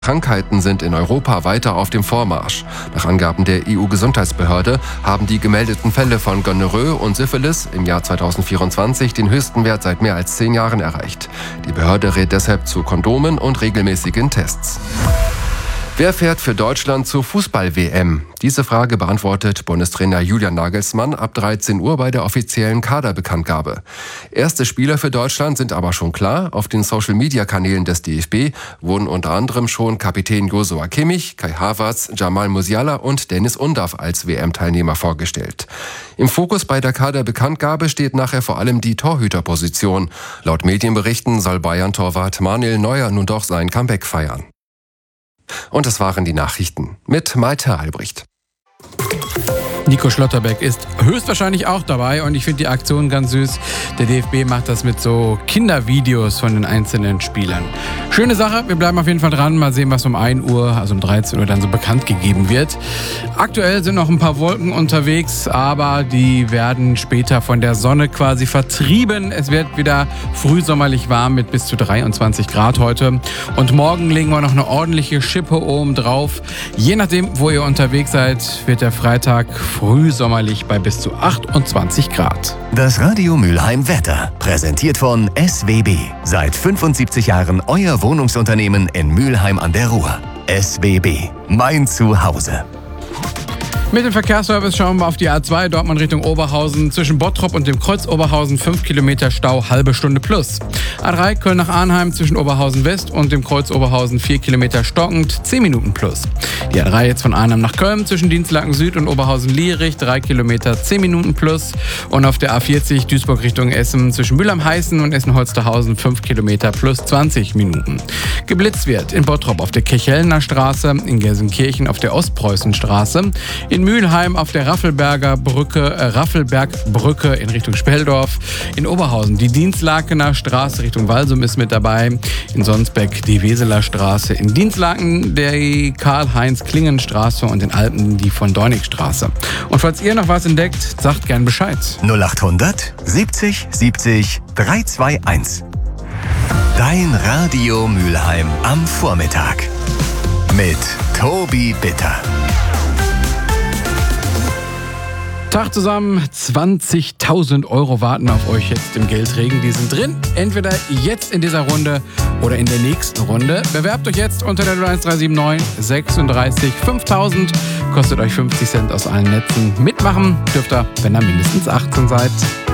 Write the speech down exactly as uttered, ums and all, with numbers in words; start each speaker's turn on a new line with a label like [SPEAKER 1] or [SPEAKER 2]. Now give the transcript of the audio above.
[SPEAKER 1] Krankheiten sind in Europa weiter auf dem Vormarsch. Nach Angaben der E U-Gesundheitsbehörde haben die gemeldeten Fälle von Gonorrhoe und Syphilis im Jahr zweitausendvierundzwanzig den höchsten Wert seit mehr als zehn Jahren erreicht. Die Behörde rät deshalb zu Kondomen und regelmäßigen Tests. Wer fährt für Deutschland zur Fußball-W M? Diese Frage beantwortet Bundestrainer Julian Nagelsmann ab dreizehn Uhr bei der offiziellen Kaderbekanntgabe. Erste Spieler für Deutschland sind aber schon klar. Auf den Social-Media-Kanälen des D F B wurden unter anderem schon Kapitän Joshua Kimmich, Kai Havertz, Jamal Musiala und Dennis Undav als W M-Teilnehmer vorgestellt. Im Fokus bei der Kaderbekanntgabe steht nachher vor allem die Torhüterposition. Laut Medienberichten soll Bayern-Torwart Manuel Neuer nun doch sein Comeback feiern. Und das waren die Nachrichten mit Malte Albrecht.
[SPEAKER 2] Nico Schlotterbeck ist höchstwahrscheinlich auch dabei und ich finde die Aktion ganz süß. Der D F B macht das mit so Kindervideos von den einzelnen Spielern. Schöne Sache, wir bleiben auf jeden Fall dran. Mal sehen, was um ein Uhr, also um dreizehn Uhr dann so bekannt gegeben wird. Aktuell sind noch ein paar Wolken unterwegs, aber die werden später von der Sonne quasi vertrieben. Es wird wieder frühsommerlich warm mit bis zu dreiundzwanzig Grad heute. Und morgen legen wir noch eine ordentliche Schippe oben drauf. Je nachdem, wo ihr unterwegs seid, wird der Freitag frühsommerlich bei bis zu achtundzwanzig Grad.
[SPEAKER 3] Das Radio Mülheim Wetter, präsentiert von S W B. Seit fünfundsiebzig Jahren euer Wohnungsunternehmen in Mülheim an der Ruhr. S W B, mein Zuhause.
[SPEAKER 2] Mit dem Verkehrsservice schauen wir auf die A zwei Dortmund Richtung Oberhausen. Zwischen Bottrop und dem Kreuz Oberhausen fünf Kilometer Stau, halbe Stunde plus. A drei Köln nach Arnheim zwischen Oberhausen West und dem Kreuz Oberhausen vier Kilometer stockend, zehn Minuten plus. Die A drei jetzt von Arnheim nach Köln zwischen Dienstlaken Süd und Oberhausen-Lierich drei Kilometer, zehn Minuten plus. Und auf der A vierzig Duisburg Richtung Essen zwischen Mülheim-Heißen und Essen-Holsterhausen fünf Kilometer plus zwanzig Minuten. Geblitzt wird in Bottrop auf der Kirchhellner Straße, in Gelsenkirchen auf der Ostpreußenstraße, in Mülheim auf der Raffelberger Brücke, äh, Raffelbergbrücke in Richtung Speldorf, in Oberhausen die Dienstlakener Straße Richtung Walsum ist mit dabei, in Sonsbeck die Weseler Straße, in Dienstlaken die Karl-Heinz-Klingen-Straße und in Alpen die von Dornig-Straße. Und falls ihr noch was entdeckt, sagt gern Bescheid.
[SPEAKER 3] null achthundert siebzig siebzig dreihunderteinundzwanzig. Dein Radio Mülheim am Vormittag mit Tobi Bitter.
[SPEAKER 2] Tag zusammen, zwanzigtausend Euro warten auf euch jetzt im Geldregen. Die sind drin, entweder jetzt in dieser Runde oder in der nächsten Runde. Bewerbt euch jetzt unter der eins drei sieben neun sechsunddreißig fünftausend. Kostet euch fünfzig Cent aus allen Netzen. Mitmachen dürft ihr, wenn ihr mindestens achtzehn seid.